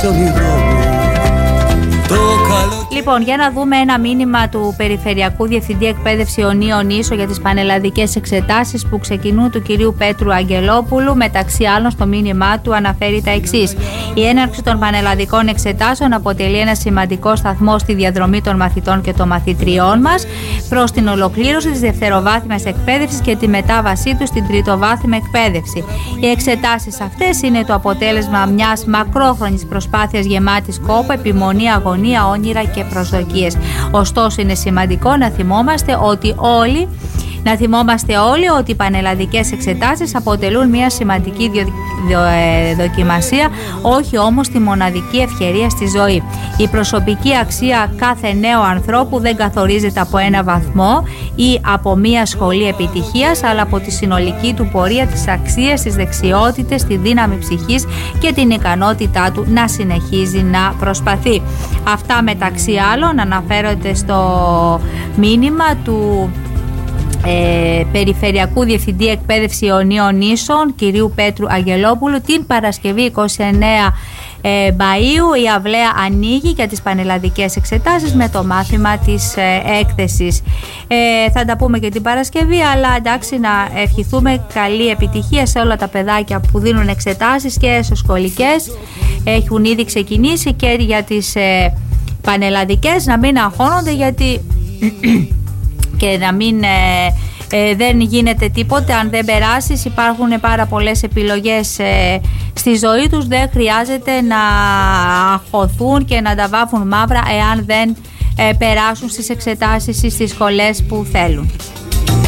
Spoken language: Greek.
άσχημοι δρόμοι. Λοιπόν, για να δούμε ένα μήνυμα του Περιφερειακού Διευθυντή Εκπαίδευση Ιωνίων Ίσο για τις πανελλαδικές εξετάσεις που ξεκινούν του κυρίου Πέτρου Αγγελόπουλου. Μεταξύ άλλων, στο μήνυμά του αναφέρει τα εξής: η έναρξη των πανελλαδικών εξετάσεων αποτελεί ένα σημαντικό σταθμό στη διαδρομή των μαθητών και των μαθητριών μας προς την ολοκλήρωση της δευτεροβάθμιας εκπαίδευσης και τη μετάβασή του στην τριτοβάθμια εκπαίδευση. Οι εξετάσεις αυτές είναι το αποτέλεσμα μιας μακρόχρονης προσπάθειας γεμάτης κόπο, επιμονή, αγωνία, όνειρα και προσδοκίες. Ωστόσο, είναι σημαντικό να θυμόμαστε όλοι ότι οι πανελλαδικές εξετάσεις αποτελούν μια σημαντική δοκιμασία, όχι όμως τη μοναδική ευκαιρία στη ζωή. Η προσωπική αξία κάθε νέου ανθρώπου δεν καθορίζεται από ένα βαθμό ή από μια σχολή επιτυχίας, αλλά από τη συνολική του πορεία, τις αξίες, τις δεξιότητες, τη δύναμη ψυχής και την ικανότητά του να συνεχίζει να προσπαθεί. Αυτά μεταξύ άλλων αναφέρονται στο μήνυμα του Περιφερειακού Διευθυντή Εκπαίδευση Ιωνίων Ίσων κυρίου Πέτρου Αγγελόπουλου. Την Παρασκευή 29 Μαΐου η αυλαία ανοίγει για τις πανελλαδικές εξετάσεις με το μάθημα της έκθεσης. Θα τα πούμε και την Παρασκευή, αλλά εντάξει, να ευχηθούμε καλή επιτυχία σε όλα τα παιδάκια που δίνουν εξετάσεις και εσωσχολικές. Έχουν ήδη ξεκινήσει και για τις πανελλαδικές, να μην αγχώνονται γιατί και να μην δεν γίνεται τίποτε αν δεν περάσεις. Υπάρχουν πάρα πολλές επιλογές στη ζωή τους, δεν χρειάζεται να αγχωθούν και να τα βάφουν μαύρα εάν δεν περάσουν στις εξετάσεις ή στις σχολές που θέλουν.